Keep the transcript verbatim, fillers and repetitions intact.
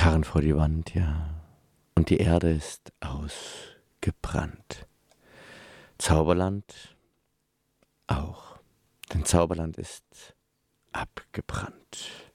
Karren vor die Wand, ja. Und die Erde ist ausgebrannt. Zauberland auch. Denn Zauberland ist abgebrannt.